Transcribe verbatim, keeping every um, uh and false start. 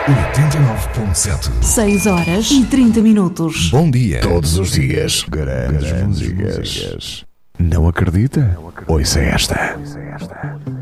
oitenta e nove ponto sete. seis horas e trinta minutos. Bom dia. Todos os dias, grandes músicas. Não acredita? Ouça esta.